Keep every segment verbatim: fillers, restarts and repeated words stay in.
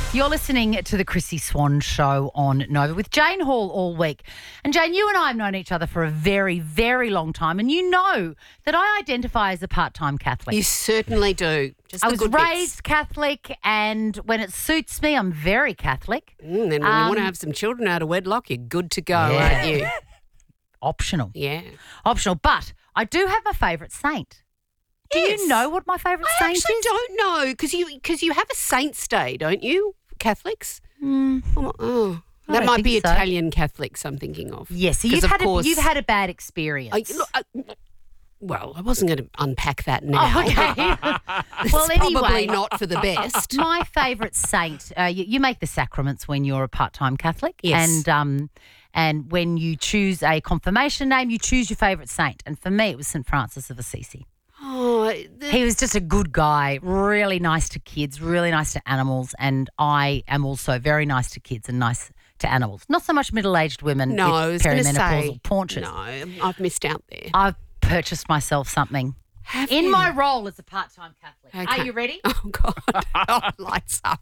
You're listening to the Chrissy Swan Show on Nova with Jane Hall all week. And Jane, you and I have known each other for a very, very long time, and you know that I identify as a part-time Catholic. You certainly do. Just I the was good raised Catholic, and when it suits me, I'm very Catholic. bits. Mm, and when Um, you want to have some children out of wedlock, you're good to go, Yeah. aren't you? Optional. Yeah. Optional. But I do have my favourite saint. Do Yes. you know what my favourite I saint actually is? don't know because you because you have a saint's day, don't you, Catholics? Mm, Oh, oh. I that don't might think be so. Italian Catholics I'm thinking of. yes, so 'Cause you've of had, a, course- you've had a bad experience. I, look, I, well, I wasn't going to unpack that now. Oh, okay. It's well, probably anyway, not for the best. my favourite saint, uh, you, you make the sacraments when you're a part-time Catholic. Yes. And um, and when you choose a confirmation name, you choose your favourite saint. And for me, it was Saint Francis of Assisi. Oh, the, He was just a good guy, really nice to kids, really nice to animals. And I am also very nice to kids and nice to animals. Not so much middle-aged women no, I with was going to perimenopausal say paunches. no. I've missed out there. I've purchased myself something Have in you? my role as a part-time Catholic. Okay. Are you ready? Oh God! Oh, lights up.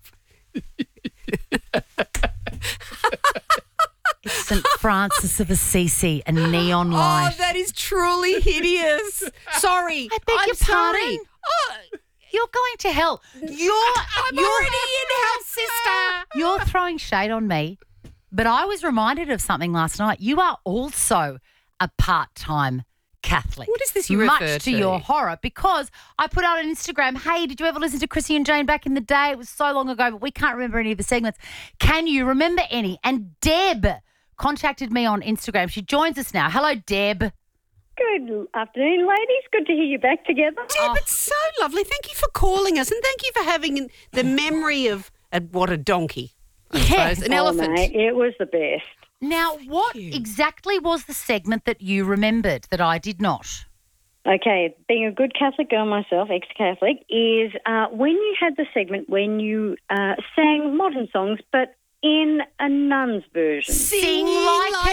It's Saint Francis of Assisi, a neon light. Oh, that is truly hideous. Sorry, I beg I'm your sorry. pardon? Oh, You're going to hell. You're, I'm you're, already in hell, sister. You're throwing shade on me, but I was reminded of something last night. You are also a part-time Catholic. What does this you Much refer to to? your horror, because I put out on Instagram, hey, did you ever listen to Chrissy and Jane back in the day? It was so long ago, but we can't remember any of the segments. Can you remember any? And Deb contacted me on Instagram. She joins us now. Hello, Deb. Good afternoon, ladies. Good to hear you back together. Deb, Oh. it's so lovely. Thank you for calling us, and thank you for having the memory of uh, what a donkey. I Yeah. suppose. An Oh, elephant. mate, it was the best. Now, what you. exactly was the segment that you remembered that I did not? Okay, being a good Catholic girl myself, ex-Catholic, is uh, when you had the segment when you uh, sang modern songs, but in a nun's version. Sing like,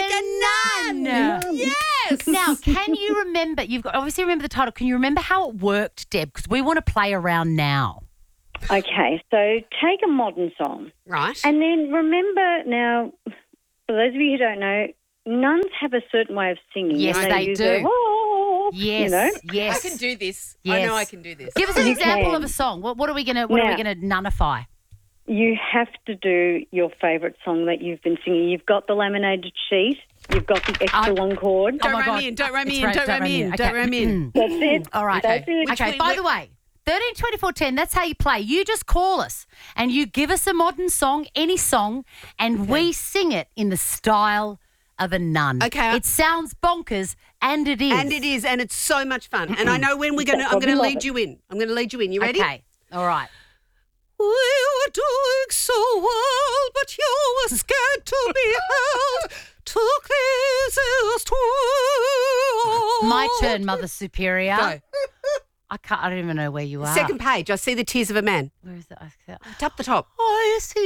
a nun. Yes. Now, can you remember, you've got, obviously remember the title, can you remember how it worked, Deb? Because we want to play around now. Okay, so take a modern song, Right. and then remember now, for those of you who don't know, nuns have a certain way of singing. Yes, and they use do. a, oh, Yes, you know. yes. I can do this. Yes. I know I can do this. Give us an You example can. of a song. What, what are we going to, what are we Now- going to nunnify? You have to do your favourite song that you've been singing. You've got the laminated sheet. You've got the extra Oh. long chord. Oh Don't my ram God. me in, don't ram me It's in, right, don't ram me in, don't Okay. ram me in. That's it. All right. That's it. Okay, Which by we- the way, thirteen twenty-four ten, that's how you play. You just call us and you give us a modern song, any song, and we sing it in the style of a nun. Okay. It sounds bonkers, and it is. And it is, and it's so much fun. And I know when we're going to, I'm going to Love lead it. you in. I'm going to lead you in. You ready? Okay. All right. We were doing so well, but you were scared to be held. Took this as twelve. My turn, Mother Superior. Go. I can't. I don't even know where you are. Second page. I see the tears of a man. Where is it? I- Up the top. I see